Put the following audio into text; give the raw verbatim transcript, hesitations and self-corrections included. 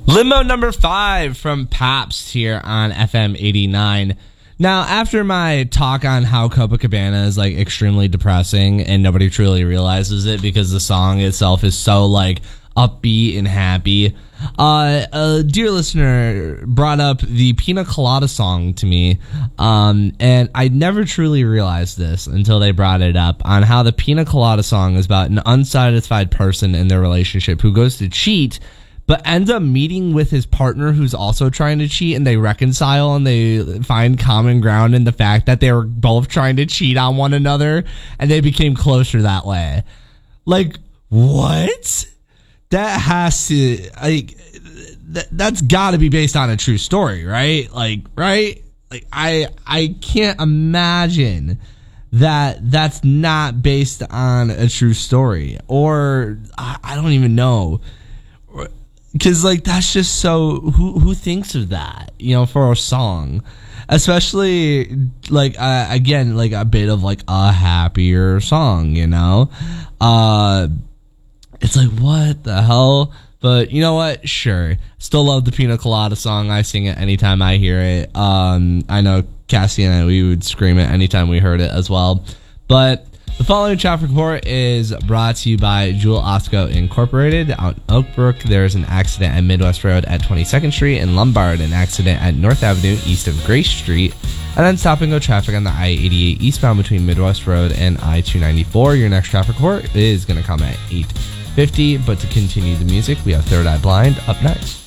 Limbo number five from Pabst here on F M eighty-nine. Now, after my talk on how Copacabana is like extremely depressing and nobody truly realizes it because the song itself is so like upbeat and happy, uh, a dear listener brought up the Pina Colada song to me, um, and I never truly realized this until they brought it up on how the Pina Colada song is about an unsatisfied person in their relationship who goes to cheat but ends up meeting with his partner who's also trying to cheat, and they reconcile and they find common ground in the fact that they were both trying to cheat on one another, and they became closer that way. Like, what? That has to, like, that, that's got to be based on a true story, right? Like, right? Like, I I can't imagine that that's not based on a true story. Or, I, I don't even know. Because, like, that's just so... Who who thinks of that, you know, for a song? Especially, like, uh, again, like, a bit of, like, a happier song, you know? Uh, it's like, what the hell? But, you know what? Sure. Still love the Pina Colada song. I sing it anytime I hear it. Um, I know Cassie and I, we would scream it anytime we heard it as well. But... the following traffic report is brought to you by Jewel Osco Incorporated. Out in Oak Brook, there is an accident at Midwest Road at twenty-second Street. In Lombard, an accident at North Avenue east of Grace Street. And then stop and go traffic on the I eighty-eight eastbound between Midwest Road and I two ninety-four. Your next traffic report is going to come at eight fifty. But to continue the music, we have Third Eye Blind up next.